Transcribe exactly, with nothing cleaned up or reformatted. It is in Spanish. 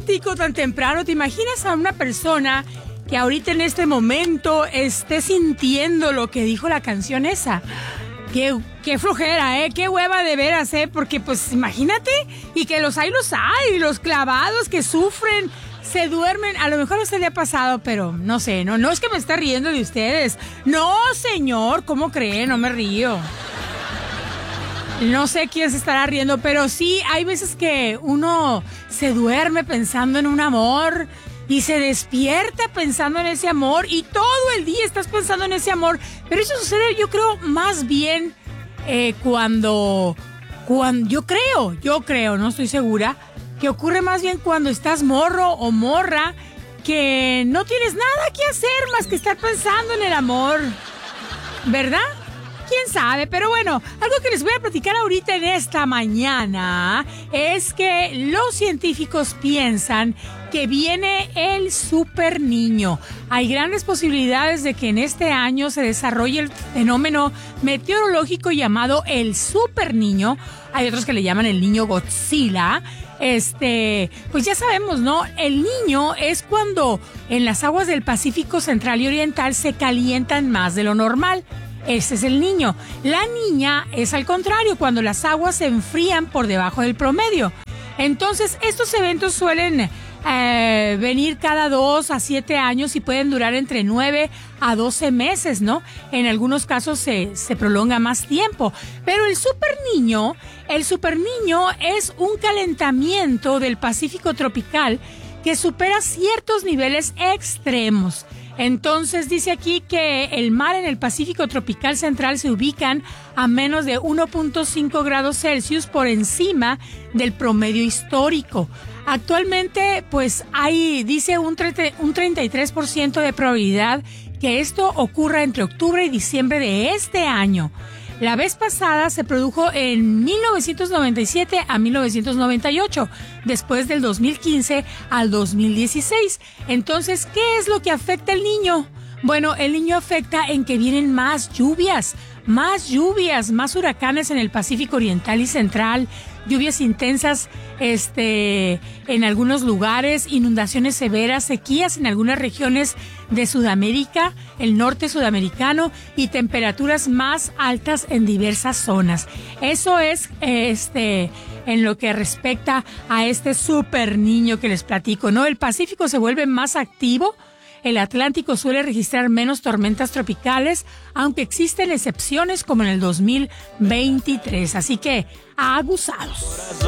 romántico tan temprano. ¿Te imaginas a una persona que ahorita en este momento esté sintiendo lo que dijo la canción esa? Qué, qué flojera, ¿eh? Qué hueva de veras, ¿eh? Porque pues imagínate, y que los hay, los hay, los clavados que sufren, se duermen. A lo mejor a usted le ha pasado, pero no sé, no, no es que me esté riendo de ustedes. No, señor, ¿cómo cree? No me río. No sé quién se estará riendo, pero sí, hay veces que uno se duerme pensando en un amor y se despierta pensando en ese amor y todo el día estás pensando en ese amor. Pero eso sucede, yo creo, más bien eh, cuando, cuando... Yo creo, yo creo, no estoy segura, que ocurre más bien cuando estás morro o morra, que no tienes nada que hacer más que estar pensando en el amor, ¿verdad? ¿Quién sabe? Pero bueno, algo que les voy a platicar ahorita en esta mañana es que los científicos piensan que viene el super niño. Hay grandes posibilidades de que en este año se desarrolle el fenómeno meteorológico llamado el super niño. Hay otros que le llaman el niño Godzilla. Este, pues ya sabemos, ¿no? El niño es cuando en las aguas del Pacífico Central y Oriental se calientan más de lo normal. Ese es el niño. La niña es al contrario, cuando las aguas se enfrían por debajo del promedio. Entonces, estos eventos suelen eh, venir cada dos a siete años y pueden durar entre nueve a doce meses, ¿no? En algunos casos se, se prolonga más tiempo. Pero el super niño, el super niño es un calentamiento del Pacífico tropical que supera ciertos niveles extremos. Entonces dice aquí que el mar en el Pacífico tropical central se ubican a menos de uno punto cinco grados Celsius por encima del promedio histórico. Actualmente, pues hay, dice, un, un treinta y tres por ciento de probabilidad que esto ocurra entre octubre y diciembre de este año. La vez pasada se produjo en mil novecientos noventa y siete a mil novecientos noventa y ocho, después del dos mil quince al dos mil dieciséis. Entonces, ¿qué es lo que afecta al niño? Bueno, el niño afecta en que vienen más lluvias, más lluvias, más huracanes en el Pacífico Oriental y Central, lluvias intensas este, en algunos lugares, inundaciones severas, sequías en algunas regiones de Sudamérica, el norte sudamericano, y temperaturas más altas en diversas zonas. Eso es este en lo que respecta a este super niño que les platico, ¿no? El Pacífico se vuelve más activo. El Atlántico suele registrar menos tormentas tropicales, aunque existen excepciones como en el dos mil veintitrés. Así que, abusados.